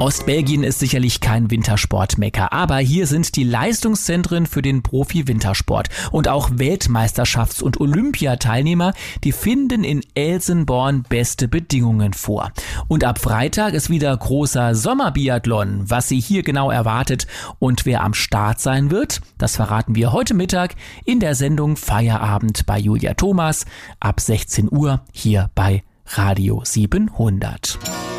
Ostbelgien ist sicherlich kein Wintersportmekka, aber hier sind die Leistungszentren für den Profi-Wintersport und auch Weltmeisterschafts- und Olympiateilnehmer, die finden in Elsenborn beste Bedingungen vor. Und ab Freitag ist wieder großer Sommerbiathlon. Was Sie hier genau erwartet und wer am Start sein wird, das verraten wir heute Mittag in der Sendung Feierabend bei Julia Thomas ab 16 Uhr hier bei Radio 700.